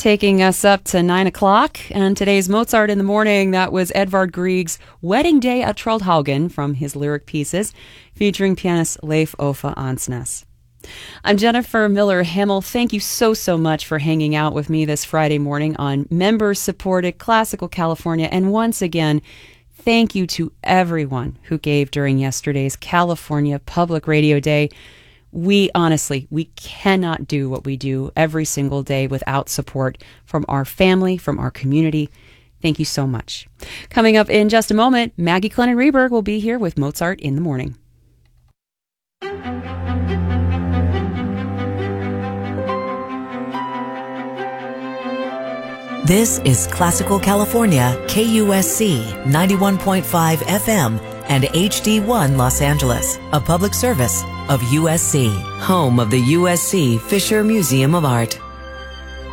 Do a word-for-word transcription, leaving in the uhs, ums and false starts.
taking us up to nine o'clock. And today's Mozart in the Morning, that was Edvard Grieg's Wedding Day at Troldhaugen from his lyric pieces, featuring pianist Leif Ove Ansnes. I'm Jennifer Miller Himmel. Thank you so, so much for hanging out with me this Friday morning on member-supported Classical California. And once again, thank you to everyone who gave during yesterday's California Public Radio Day. We honestly, we cannot do what we do every single day without support from our family, from our community. Thank you so much. Coming up in just a moment, Maggie Clennon-Reberg will be here with Mozart in the Morning. This is Classical California, K U S C ninety-one point five F M and H D one Los Angeles, a public service of U S C, home of the U S C Fisher Museum of Art.